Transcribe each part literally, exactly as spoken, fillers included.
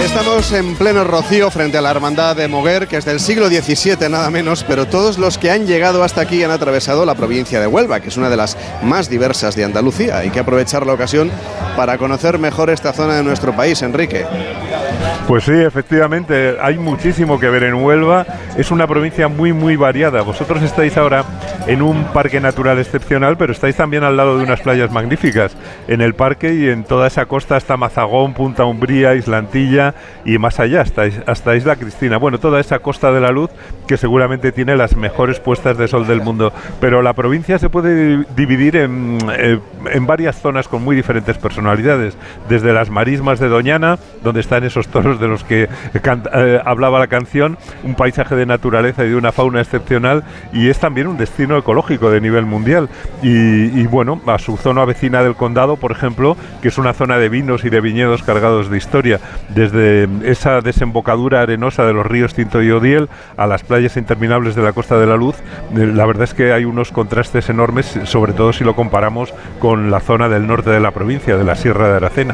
estamos en pleno Rocío frente a la Hermandad de Moguer, que es del siglo diecisiete nada menos, pero todos los que han llegado hasta aquí han atravesado la provincia de Huelva, que es una de las más diversas de Andalucía. Hay que aprovechar la ocasión para conocer mejor esta zona de nuestro país, Enrique. Pues sí, efectivamente, hay muchísimo que ver en Huelva. Es una provincia muy, muy variada. Vosotros estáis ahora en un parque natural excepcional, pero estáis también al lado de unas playas magníficas. En el parque y en toda esa costa hasta Mazagón, Punta Umbría, Islantilla y más allá, hasta, hasta Isla Cristina. Bueno, toda esa Costa de la Luz que seguramente tiene las mejores puestas de sol del mundo. Pero la provincia se puede dividir en, en varias zonas con muy diferentes personalidades. Desde las marismas de Doñana, donde están esos toros de los que canta, eh, hablaba la canción, un paisaje de naturaleza y de una fauna excepcional, y es también un destino ecológico de nivel mundial. Y, y bueno, a su zona vecina del condado, por ejemplo, que es una zona de vinos y de viñedos cargados de historia, desde esa desembocadura arenosa de los ríos Tinto y Odiel a las playas interminables de la Costa de la Luz, eh, la verdad es que hay unos contrastes enormes, sobre todo si lo comparamos con la zona del norte de la provincia, de la Sierra de Aracena.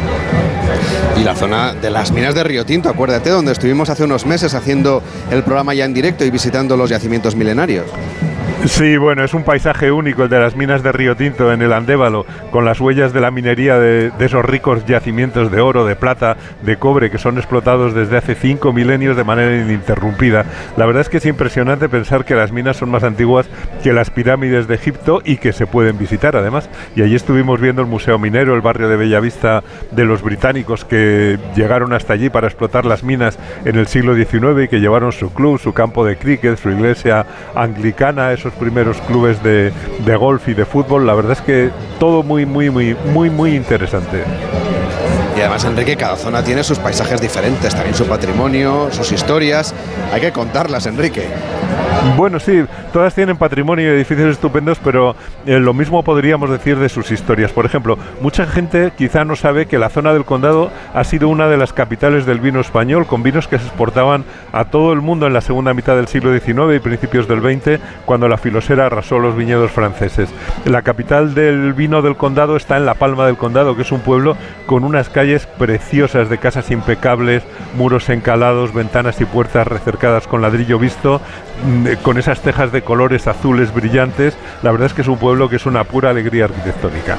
Y la zona de las minas de Río Tinto, acuérdate, donde estuvimos hace unos meses haciendo el programa ya en directo y visitando los yacimientos milenarios. Sí, bueno, es un paisaje único el de las minas de Río Tinto en el Andévalo, con las huellas de la minería de, de esos ricos yacimientos de oro, de plata, de cobre, que son explotados desde hace cinco milenios de manera ininterrumpida. La verdad es que es impresionante pensar que las minas son más antiguas que las pirámides de Egipto y que se pueden visitar además. Y allí estuvimos viendo el Museo Minero, el barrio de Bellavista de los británicos que llegaron hasta allí para explotar las minas en el siglo diecinueve y que llevaron su club, su campo de cricket, su iglesia anglicana, esos primeros clubes de, de golf y de fútbol. La verdad es que todo muy, muy, muy, muy, muy interesante. Y además, Enrique, cada zona tiene sus paisajes diferentes, también su patrimonio, sus historias. Hay que contarlas, Enrique. Bueno, sí, todas tienen patrimonio y edificios estupendos, pero eh, lo mismo podríamos decir de sus historias. Por ejemplo, mucha gente quizá no sabe que la zona del condado ha sido una de las capitales del vino español, con vinos que se exportaban a todo el mundo en la segunda mitad del siglo diecinueve y principios del veinte, cuando la filosera arrasó los viñedos franceses. La capital del vino del condado está en La Palma del Condado, que es un pueblo con unas calles preciosas de casas impecables, muros encalados, ventanas y puertas recercadas con ladrillo visto, con esas tejas de colores azules brillantes. La verdad es que es un pueblo que es una pura alegría arquitectónica.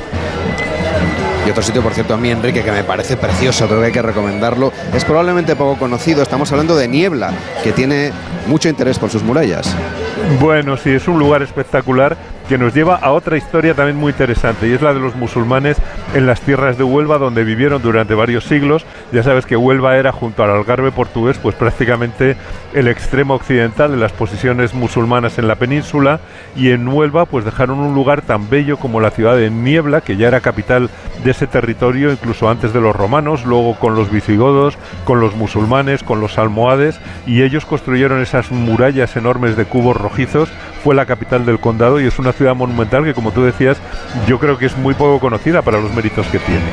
Y otro sitio, por cierto, a mí, Enrique, que me parece precioso, creo que hay que recomendarlo, es probablemente poco conocido. Estamos hablando de Niebla, que tiene mucho interés por sus murallas. Bueno, sí, es un lugar espectacular que nos lleva a otra historia también muy interesante, y es la de los musulmanes en las tierras de Huelva, donde vivieron durante varios siglos. Ya sabes que Huelva era, junto al Algarve portugués, pues prácticamente el extremo occidental de las posesiones musulmanas en la península, y en Huelva pues dejaron un lugar tan bello como la ciudad de Niebla, que ya era capital de ese territorio incluso antes de los romanos, luego con los visigodos, con los musulmanes, con los almohades, y ellos construyeron esas murallas enormes de cubos rojizos. Fue la capital del condado y es una ciudad monumental que, como tú decías, yo creo que es muy poco conocida para los méritos que tiene.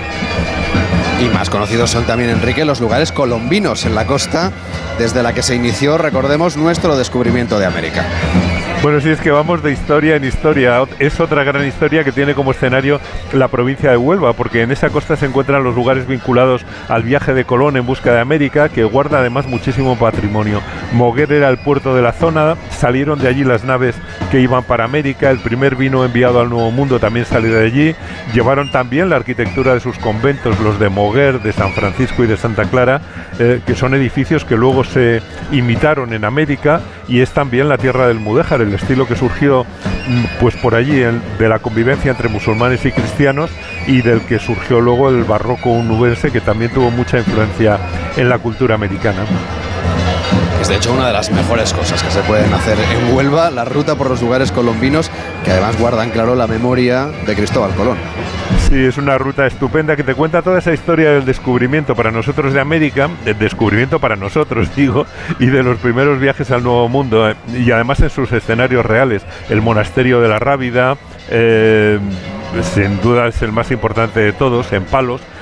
Y más conocidos son también, Enrique, los lugares colombinos en la costa, desde la que se inició, recordemos, nuestro descubrimiento de América. Bueno, sí, es que vamos de historia en historia. Es otra gran historia que tiene como escenario la provincia de Huelva, porque en esa costa se encuentran los lugares vinculados al viaje de Colón en busca de América, que guarda además muchísimo patrimonio. Moguer era el puerto de la zona, salieron de allí las naves que iban para América, el primer vino enviado al Nuevo Mundo también salió de allí, llevaron también la arquitectura de sus conventos, los de Moguer, de San Francisco y de Santa Clara, eh, que son edificios que luego se imitaron en América, y es también la tierra del mudéjar, el estilo que surgió pues por allí, el, de la convivencia entre musulmanes y cristianos, y del que surgió luego el barroco onubense, que también tuvo mucha influencia en la cultura americana. Es de hecho una de las mejores cosas que se pueden hacer en Huelva, la ruta por los lugares colombinos, que además guardan, claro, la memoria de Cristóbal Colón. Sí, es una ruta estupenda que te cuenta toda esa historia del descubrimiento para nosotros de América, el descubrimiento para nosotros, digo, y de los primeros viajes al Nuevo Mundo, eh, y además en sus escenarios reales, el monasterio de la Rábida, eh, sin duda es el más importante de todos, en Palos,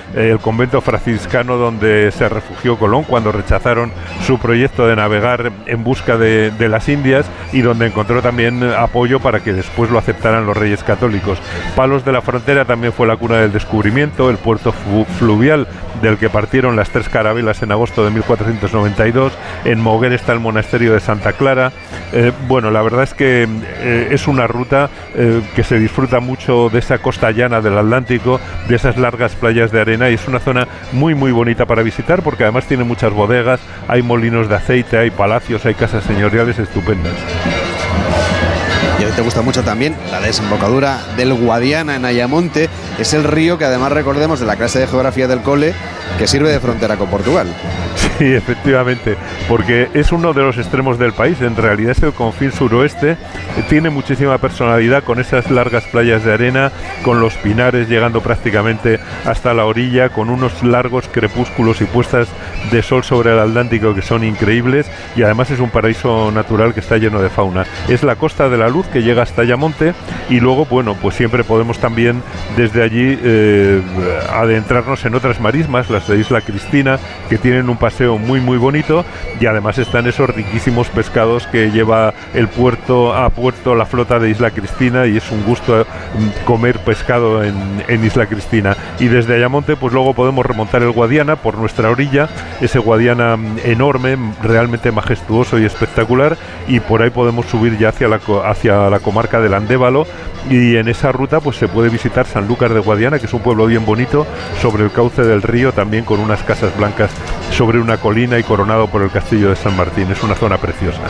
eh, el convento franciscano donde se refugió Colón cuando rechazaron su proyecto de navegar en busca de, de las Indias, y donde encontró también apoyo para que después lo aceptaran los reyes católicos. Palos de la Frontera también fue la cuna del descubrimiento, el puerto fluvial del que partieron las tres carabelas en agosto de mil cuatrocientos noventa y dos. En Moguer está el monasterio de Santa Clara. Eh, bueno, la verdad es que eh, es una ruta eh, que se disfruta mucho de esa costa llana del Atlántico, de esas largas playas de arena, y es una zona muy muy bonita para visitar porque además tiene muchas bodegas, hay molinos de aceite, hay palacios, hay casas señoriales estupendas. Y a ti te gusta mucho también la desembocadura del Guadiana en Ayamonte. Es el río que, además, recordemos de la clase de geografía del cole, que sirve de frontera con Portugal. Sí, efectivamente, porque es uno de los extremos del país. En realidad es el confín suroeste. Tiene muchísima personalidad con esas largas playas de arena, con los pinares llegando prácticamente hasta la orilla, con unos largos crepúsculos y puestas de sol sobre el Atlántico que son increíbles, y además es un paraíso natural que está lleno de fauna. Es la Costa de la Luz que llega hasta Ayamonte, y luego, bueno, pues siempre podemos también desde allí eh, adentrarnos en otras marismas, las de Isla Cristina, que tienen un paseo muy muy bonito, y además están esos riquísimos pescados que lleva el puerto a puerto la flota de Isla Cristina, y es un gusto comer pescado en, en Isla Cristina. Y desde Ayamonte pues luego podemos remontar el Guadiana por nuestra orilla, ese Guadiana enorme, realmente majestuoso y espectacular, y por ahí podemos subir ya hacia la, hacia la comarca del Andévalo, y en esa ruta pues se puede visitar Sanlúcar de Guadiana, que es un pueblo bien bonito sobre el cauce del río, también con unas casas blancas sobre una colina y coronado por el castillo de San Martín. Es una zona preciosa.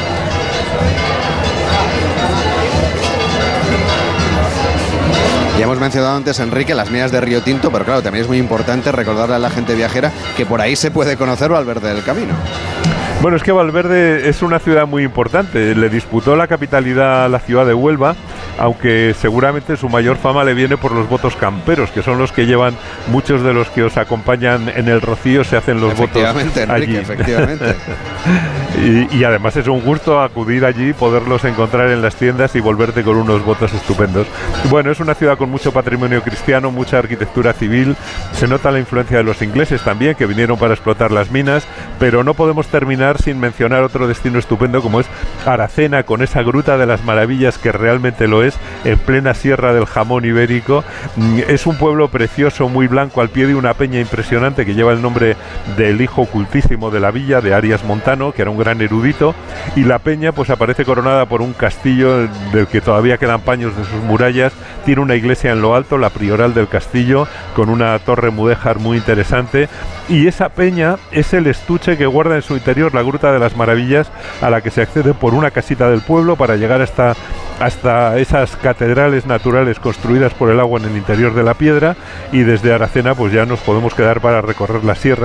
Ya hemos mencionado antes, Enrique, las minas de Río Tinto, pero claro, también es muy importante recordarle a la gente viajera que por ahí se puede conocer Valverde del Camino. Bueno, es que Valverde es una ciudad muy importante. Le disputó la capitalidad a la ciudad de Huelva, aunque seguramente su mayor fama le viene por los votos camperos, que son los que llevan muchos de los que os acompañan en el Rocío, se hacen los votos Enrique, allí. Efectivamente, y, y además es un gusto acudir allí, poderlos encontrar en las tiendas y volverte con unos votos estupendos. Bueno, es una ciudad con mucho patrimonio cristiano, mucha arquitectura civil, se nota la influencia de los ingleses también, que vinieron para explotar las minas, pero no podemos terminar sin mencionar otro destino estupendo como es Aracena, con esa gruta de las maravillas que realmente lo es, en plena sierra del jamón ibérico. Es un pueblo precioso, muy blanco, al pie de una peña impresionante que lleva el nombre del hijo cultísimo de la villa, de Arias Montano, que era un gran erudito, y la peña pues aparece coronada por un castillo del que todavía quedan paños de sus murallas. Tiene una iglesia en lo alto, la prioral del castillo, con una torre mudéjar muy interesante, y esa peña es el estuche que guarda en su interior la Gruta de las Maravillas, a la que se accede por una casita del pueblo para llegar hasta, hasta esas catedrales naturales construidas por el agua en el interior de la piedra, y desde Aracena pues ya nos podemos quedar para recorrer la sierra